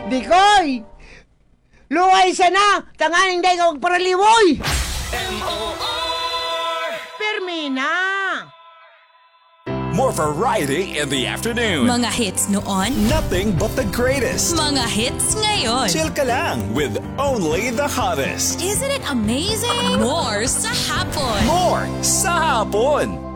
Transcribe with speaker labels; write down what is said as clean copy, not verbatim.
Speaker 1: Dikoy! Luway sana! Tanganing day ka magparaliwoy! Permina!
Speaker 2: More variety in the afternoon.
Speaker 3: Mga hits noon,
Speaker 2: Nothing but the greatest.
Speaker 3: mga hits ngayon.
Speaker 2: Chill ka lang with only the hottest.
Speaker 3: Isn't it amazing? More sa hapon.
Speaker 2: More sa hapon.